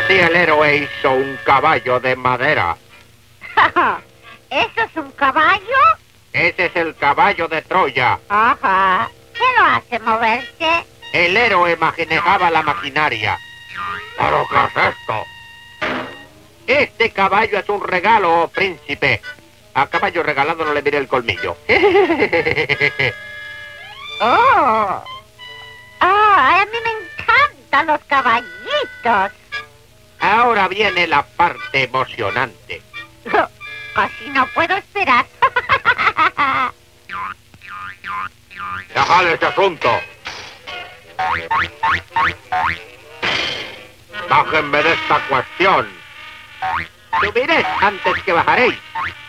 Si el héroe hizo un caballo de madera. ¿Eso es un caballo? Ese es el caballo de Troya. Ajá. ¿Qué lo hace moverse? El héroe manejaba la maquinaria. ¿Pero qué es esto? Este caballo es un regalo, oh príncipe. A caballo regalado no le mire el colmillo. Oh. A mí me encantan los caballitos. Ahora viene la parte emocionante. Casi no puedo esperar. ¡Dejad ese asunto! ¡Bájenme de esta cuestión! ¡Subiréis antes que bajaréis!